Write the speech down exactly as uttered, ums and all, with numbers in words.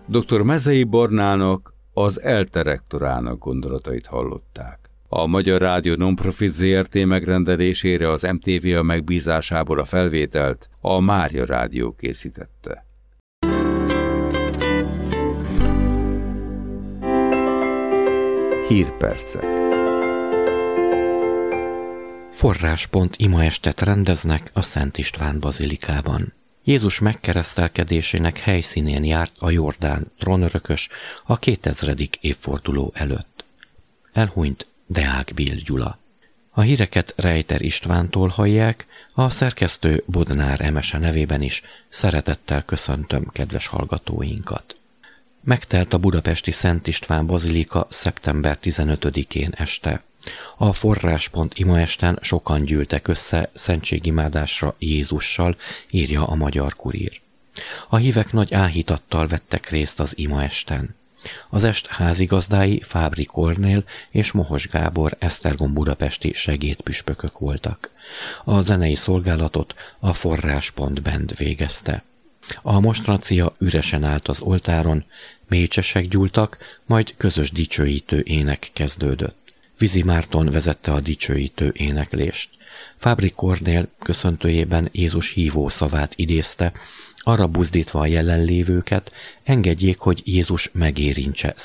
doktor Mezei Bornának, az ELTE rektorának gondolatait hallották. A Magyar Rádió Nonprofit zé er té megrendelésére az em té vé a megbízásából a felvételt a Mária Rádió készítette. Hírpercek. Forráspont imaestet rendeznek a Szent István bazilikában. Jézus megkeresztelkedésének helyszínén járt a Jordán trónörökös a kétezredik évforduló előtt. Elhunyt Deák Bill Gyula. A híreket Rejter Istvántól hallják, a szerkesztő Bodnár Emese nevében is szeretettel köszöntöm kedves hallgatóinkat. Megtelt a budapesti Szent István bazilika szeptember tizenötödikén este. A Forráspont imaesten sokan gyűltek össze szentségimádásra Jézussal, írja a Magyar Kurír. A hívek nagy áhítattal vettek részt az imaesten. Az est házigazdái Fábri Kornél és Mohos Gábor esztergom budapesti segédpüspökök voltak. A zenei szolgálatot a Forráspont Band végezte. A monstrancia üresen állt az oltáron, mécsesek gyúltak, majd közös dicsőítő ének kezdődött. Vizi Márton vezette a dicsőítő éneklést. Fábri Kornél köszöntőjében Jézus hívó szavát idézte, arra buzdítva a jelenlévőket, engedjék, hogy Jézus megérintse